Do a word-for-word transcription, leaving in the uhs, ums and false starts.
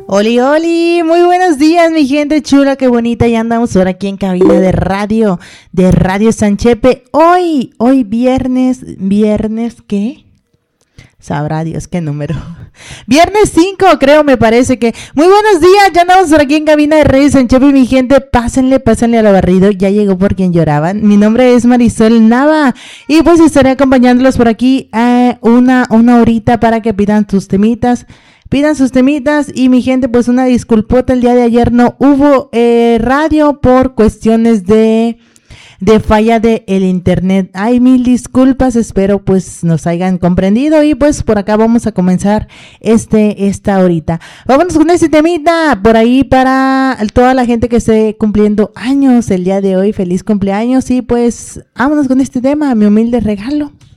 Oli, oli, muy buenos días mi gente chula, qué bonita, ya andamos ahora aquí en cabina de radio, de Radio Sanchepe, hoy, hoy viernes, viernes, ¿qué? Sabrá Dios qué número, viernes cinco creo, me parece que, muy buenos días, ya andamos por aquí en cabina de Radio Sanchepe mi gente, pásenle, pásenle a lo barrido, ya llegó por quien lloraban, mi nombre es Marisol Nava, y pues estaré acompañándolos por aquí eh, una, una horita para que pidan sus temitas, Pidan sus temitas y mi gente, pues una disculpota, el día de ayer no hubo eh, radio por cuestiones de, de falla de el internet. Ay, mil disculpas, espero pues nos hayan comprendido y pues por acá vamos a comenzar este, esta horita. Vámonos con este temita por ahí para toda la gente que esté cumpliendo años el día de hoy, feliz cumpleaños y pues vámonos con este tema, mi humilde regalo.